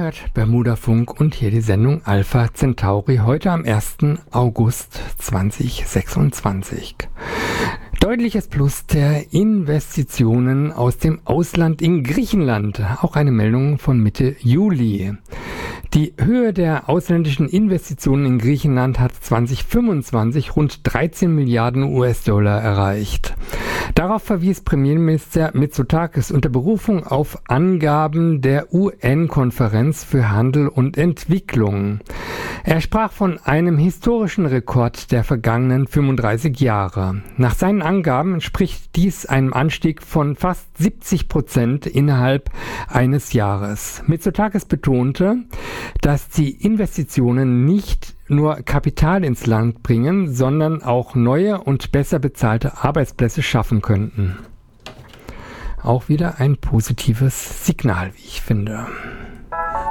hört Bermuda Funk und hier die Sendung Alpha Centauri heute am 1. August 2026. Deutliches Plus der Investitionen aus dem Ausland in Griechenland. Auch eine Meldung von Mitte Juli. Die Höhe der ausländischen Investitionen in Griechenland hat 2025 rund 13 Milliarden US-Dollar erreicht. Darauf verwies Premierminister Mitsotakis unter Berufung auf Angaben der UN-Konferenz für Handel und Entwicklung. Er sprach von einem historischen Rekord der vergangenen 35 Jahre. Nach seinen Angaben entspricht dies einem Anstieg von fast 70% innerhalb eines Jahres. Mitsotakis betonte, dass die Investitionen nicht nur Kapital ins Land bringen, sondern auch neue und besser bezahlte Arbeitsplätze schaffen könnten. Auch wieder ein positives Signal, wie ich finde.